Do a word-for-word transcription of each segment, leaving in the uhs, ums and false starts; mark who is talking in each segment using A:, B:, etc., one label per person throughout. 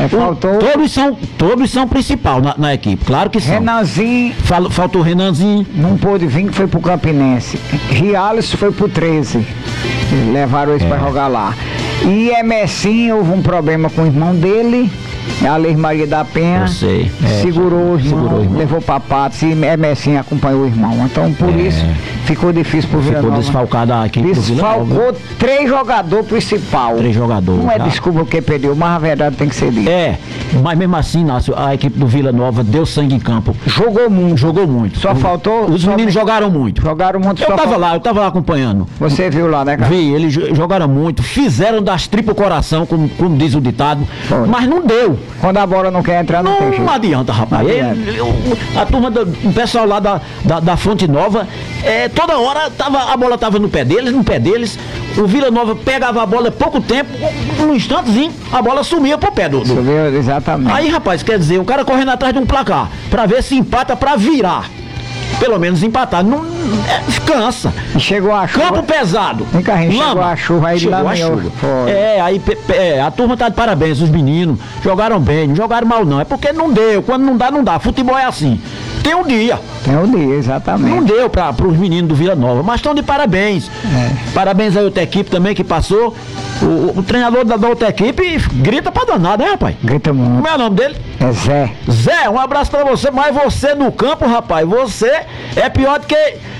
A: É, faltou...
B: o, todos, são, todos são principal na, na equipe, claro que são.
A: Renanzinho...
B: Fal, faltou o Renanzinho.
A: Não pôde vir, que foi pro Campinense. Riales foi pro treze. Levaram eles é. pra jogar lá. E Emercinho, houve um problema com o irmão dele, a Lei Maria da Penha.
B: Eu sei. É,
A: segurou, o irmão,
B: segurou o irmão,
A: levou pra Patos e Emercinho acompanhou o irmão. Então, por é. isso, ficou difícil pro Vila
B: Ficou
A: Nova.
B: desfalcado aqui pro Vila Nova.
A: Desfalcou três jogadores principal.
B: Três jogadores.
A: Não é
B: tá?
A: desculpa porque perdeu, mas a verdade tem que ser dita.
B: É, mas mesmo assim, Nácio, a equipe do Vila Nova deu sangue em campo.
A: Jogou muito.
B: Jogou muito.
A: Só
B: o,
A: faltou...
B: Os
A: só
B: meninos jogaram muito.
A: Jogaram muito.
B: Eu
A: só
B: tava
A: faltou...
B: lá, eu tava lá acompanhando.
A: Você viu lá, né, cara?
B: Vi, eles jogaram muito, fizeram das tripas o coração, como, como diz o ditado,
A: Foi.
B: mas não deu.
A: Quando a bola não quer entrar, não,
B: Não,
A: tem jeito.
B: não adianta, rapaz.
A: Não
B: Ele-
A: adianta.
B: ele- o- a turma, do, o pessoal lá da, da, da Fonte Nova, é, toda hora tava, a bola tava no pé deles, no pé deles. O Vila Nova pegava a bola pouco tempo, um instantezinho, a bola sumia pro pé do. do-
A: Você viu? Exatamente.
B: Aí, rapaz, quer dizer, o cara correndo atrás de um placar, pra ver se empata pra virar. Pelo menos empatar. Não, é, cansa.
A: E chegou a chuva.
B: Campo pesado.
A: Vem cá, gente, chegou
B: Lama.
A: a chuva, aí
B: Chegou a
A: lameou.
B: chuva.
A: Foi.
B: É, aí pe- pe- é, a turma tá de parabéns, os meninos jogaram bem, não jogaram mal não, é porque não deu, quando não dá, não dá, futebol é assim, tem um dia,
A: Tem um dia, exatamente.
B: não deu para os meninos do Vila Nova, mas estão de parabéns,
A: É.
B: parabéns aí a outra equipe também que passou, o, o- o treinador da, da outra equipe grita pra danar, né, rapaz?
A: Grita muito.
B: Como é o nome dele?
A: É Zé.
B: Zé, um abraço pra você, mas você no campo, rapaz, você é pior do que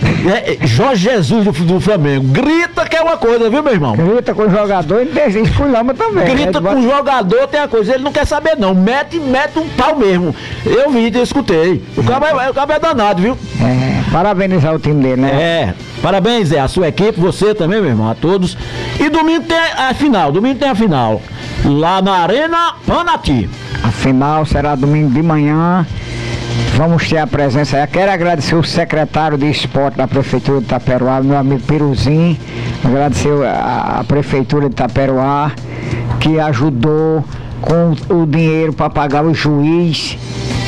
B: é, Jorge Jesus do, do Flamengo. Grita que é uma coisa, viu, meu irmão?
A: Grita com o jogador e desiste pro lama também.
B: Grita
A: né?
B: com o jogador, tem a coisa, ele não quer saber não, mete, mete um pau mesmo. Eu vi, eu escutei. O cabo é, o cabo é danado, viu?
A: É, parabenizar o time dele, né?
B: É, parabéns, Zé, a sua equipe, você também, meu irmão, a todos. E domingo tem a final, domingo tem a final. Lá na Arena Panati.
A: A final será domingo de manhã. Vamos ter a presença aí. Quero agradecer o secretário de esporte da Prefeitura de Itaperuá, meu amigo Piruzinho. Agradecer a, a Prefeitura de Itaperuá, que ajudou com o dinheiro para pagar o juiz,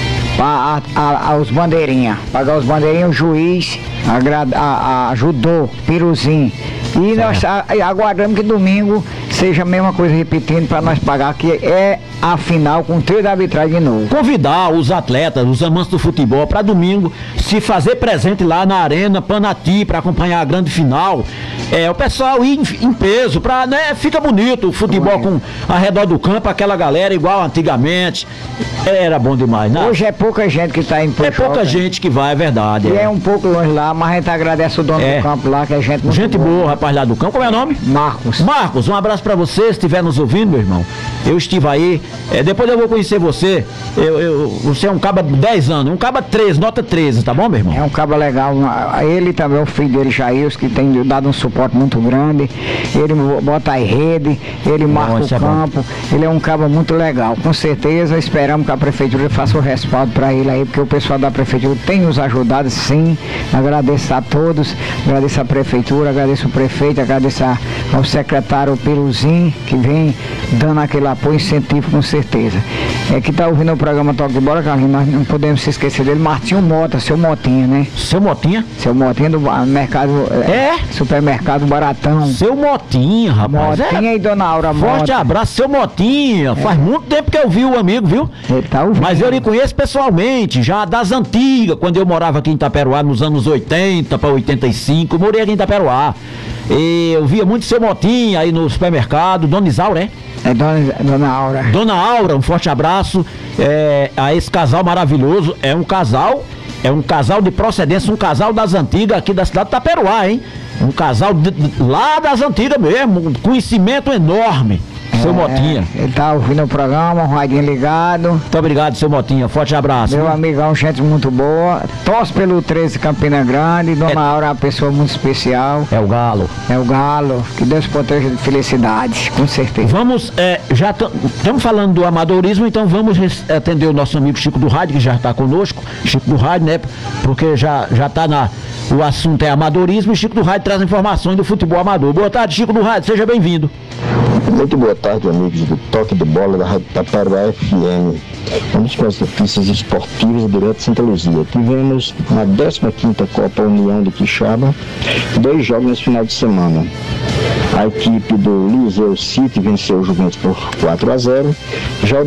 A: para a, a, os bandeirinhas. Pagar os bandeirinhas, o juiz agrada, a, a, ajudou, Piruzinho. E nós a- aguardamos que domingo seja a mesma coisa repetindo para nós pagar, que é a final com três da arbitragem de novo.
B: Convidar os atletas, os amantes do futebol, para domingo se fazer presente lá na Arena Panati para acompanhar a grande final. É, o pessoal ir em, em peso, pra, né, fica bonito o futebol com ao redor do campo, aquela galera igual antigamente. Era bom demais, né?
A: Hoje é pouca gente que está indo pro
B: É pouca
A: shopping.
B: gente que vai, é verdade.
A: E
B: é.
A: é um pouco longe lá, mas a gente agradece o dono
B: É.
A: do campo lá, que é gente muito
B: Gente boa, rapaz, lá do campo. Como é o nome?
A: Marcos.
B: Marcos, um abraço pra você, se estiver nos ouvindo, meu irmão. Eu estive aí, é, depois eu vou conhecer você. Eu, eu- você é um caba de dez anos, um caba treze, nota treze, tá bom, meu irmão?
A: É um cabo legal. Ele também, o filho dele, Jair, que tem dado um suporte muito grande. Ele bota a rede, ele marca
B: isso
A: o
B: é bom.
A: campo. Ele é um cabo muito legal. Com certeza esperamos que a prefeitura faça o respaldo para ele aí, porque o pessoal da prefeitura tem nos ajudado, sim. Agradeço a todos, agradeço a prefeitura, agradeço o prefeito, agradeço a- ao secretário Piruzinho, que vem dando aquele apoio incentivo, com certeza. É que tá ouvindo o programa Toque de Bola, Carlinhos, nós não podemos se esquecer dele, Martinho Mota, seu Motinha, né?
B: Seu Motinha?
A: Seu Motinha do ba- mercado,
B: É?
A: supermercado Baratão.
B: Seu Motinha, rapaz.
A: Motinha
B: É.
A: e Dona Aura
B: Forte
A: Mota.
B: abraço, seu Motinha. Faz muito tempo que eu vi o amigo, viu?
A: Ele tá ouvindo.
B: Mas eu lhe conheço pessoalmente, já das antigas, quando eu morava aqui em Itaperuá, nos anos oitenta para oitenta e cinco, eu morei aqui em Itaperuá. E eu via muito seu Motinha aí no supermercado, Dona Isaura, né?
A: É Dona, Dona Aura.
B: Dona Aura, um forte abraço é, a esse casal maravilhoso. É um casal, é um casal de procedência, um casal das antigas aqui da cidade de Itaperuá, hein? Um casal de- de- lá das antigas mesmo, um conhecimento enorme. Seu
A: É,
B: Motinha.
A: Ele tá ouvindo o programa, um radinho ligado.
B: Muito obrigado, seu Motinha. Forte abraço.
A: Meu amigão, gente muito boa. Torce pelo treze Campina Grande. Dona
B: É-
A: Aura é uma pessoa muito especial.
B: É o Galo.
A: É o Galo. Que Deus proteja de felicidade, com certeza.
B: Vamos, é, já estamos falando do amadorismo, então vamos res- atender o nosso amigo Chico do Rádio, que já está conosco. Chico do Rádio, né? Porque já já está na. O assunto é amadorismo e Chico do Rádio traz informações do futebol amador. Boa tarde, Chico do Rádio, seja bem-vindo.
C: Muito boa tarde, amigos do Toque de Bola da Rádio Itaperuá F M. Vamos com as notícias esportivas direto de Santa Luzia. Tivemos na décima quinta Copa União de Quixaba, dois jogos nesse final de semana. A equipe do Liceu City venceu o Juventus por quatro a zero. Já o